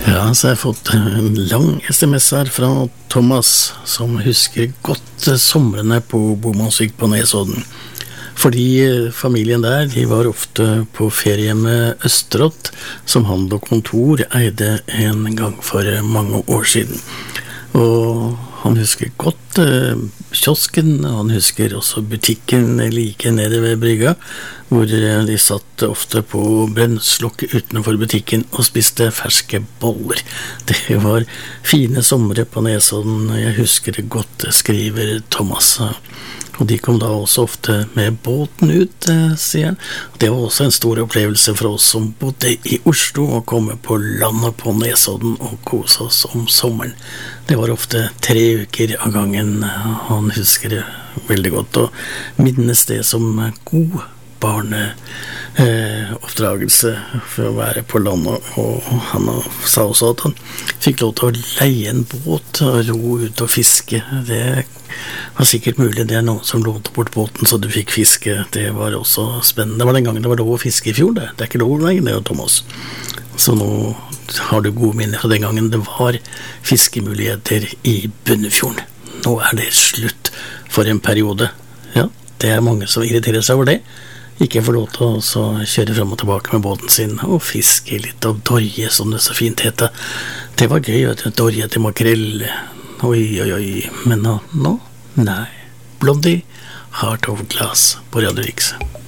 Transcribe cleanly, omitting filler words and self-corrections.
Ja, så har jeg fått en lang SMS her fra Thomas, som husker godt somrene på Bomansvik på Nesodden. Fordi familien der, de var ofte på ferie med Østerott, som handel og kontor eide en gang for mange år siden. Og han husker godt kiosken, og han husker også butikken like nede ved brygga, hvor de satt ofte på brennslokk utenfor butikken og spiste ferske boller. Det var fine somre på Nesodden, jeg husker det godt, skriver Thomas. Og de kom da også ofte med båten ut, sier han. Det var også en stor opplevelse for oss som bodde i Oslo, å komme på landet på Nesodden og kose oss om sommeren. Det var ofte 3 uker av gangen. Han husker det veldig godt, og minnes det som god barneoppdragelse for å være på landet. Og han sa også at han fikk lov til å leie en båt og ro ut og fiske. Det var sikkert mulig, det noen som lånte bort båten så du fikk fiske. Det var også spennende. Det var den gangen det var lov å fiske i fjor, det er ikke lov lenger, det, Thomas. Så nå har du gode minner fra den gangen det var fiskemuligheter i Bunnefjorden. Nå er det slutt for en periode. Ja, det er mange som irriterer seg over det. Ikke få lov til å kjøre frem og tilbake med båten sin og fiske litt av dorje, som det så fint heter. Det var gøy, vet du, dorje til makrell. Oi, oi, oi. Men nå? Nei. Blondie, Heart of Glass på Radio Rix.